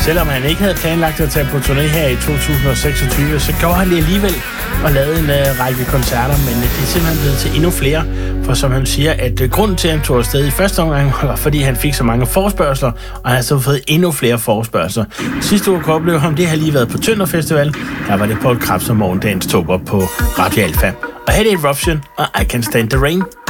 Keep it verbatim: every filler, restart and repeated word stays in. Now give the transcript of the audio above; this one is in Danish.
Selvom han ikke havde planlagt at tage på turné her i to tusind og seksogtyve, så gjorde han det alligevel og lavede en uh, række koncerter, men uh, det er simpelthen blevet til endnu flere. For som han siger, at uh, grunden til, at han tog afsted i første omgang, var fordi han fik så mange forespørgsler, og han har så fået endnu flere forespørgsler. Sidste uge kunne opleve ham, det har lige været på Tønder Festival. Der var det Poul Krebs og morgendagens tog op på Radio Alfa. Og her er det Eruption og I Can Stand the Rain.